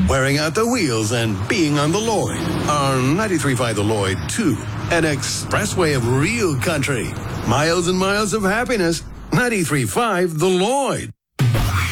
wearing out the wheels and being on the Lloyd. On 93.5 The Lloyd, too. An expressway of real country. Miles and miles of happiness. 93.5 The Lloyd.